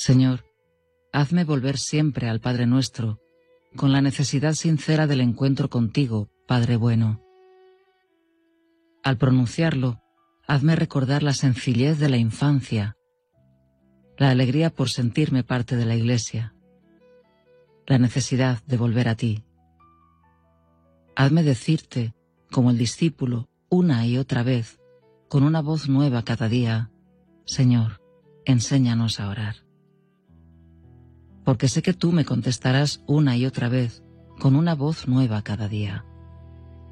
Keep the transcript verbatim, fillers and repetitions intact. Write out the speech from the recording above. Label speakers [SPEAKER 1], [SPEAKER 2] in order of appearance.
[SPEAKER 1] Señor, hazme volver siempre al Padre Nuestro, con la necesidad sincera del encuentro contigo, Padre bueno. Al pronunciarlo, hazme recordar la sencillez de la infancia, la alegría por sentirme parte de la Iglesia, la necesidad de volver a ti. Hazme decirte, como el discípulo, una y otra vez, con una voz nueva cada día, Señor, enséñanos a orar. Porque sé que tú me contestarás una y otra vez, con una voz nueva cada día.